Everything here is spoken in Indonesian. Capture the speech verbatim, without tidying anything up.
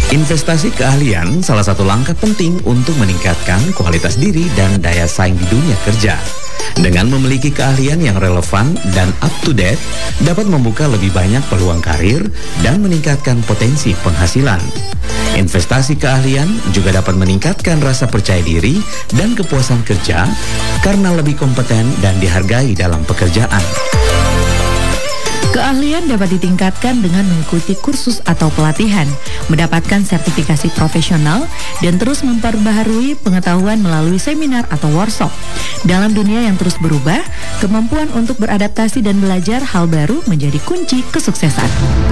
Investasi keahlian salah satu langkah penting untuk meningkatkan kualitas diri dan daya saing di dunia kerja. Dengan memiliki keahlian yang relevan dan up to date, dapat membuka lebih banyak peluang karir dan meningkatkan potensi penghasilan. Investasi keahlian juga dapat meningkatkan rasa percaya diri dan kepuasan kerja karena lebih kompeten dan dihargai dalam pekerjaan. Keahlian dapat ditingkatkan dengan mengikuti kursus atau pelatihan, mendapatkan sertifikasi profesional, dan terus memperbaharui pengetahuan melalui seminar atau workshop. Dalam dunia yang terus berubah, kemampuan untuk beradaptasi dan belajar hal baru menjadi kunci kesuksesan.